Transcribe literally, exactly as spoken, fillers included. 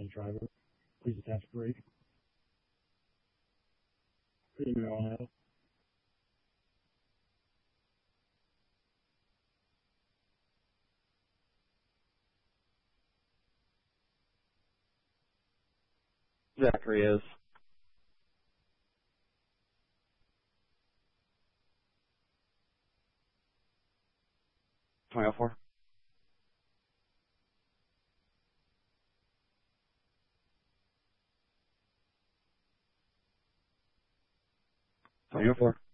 authorized driver. Please attach brake. Premium Ohio. Zachary is. twenty oh four. twenty oh four.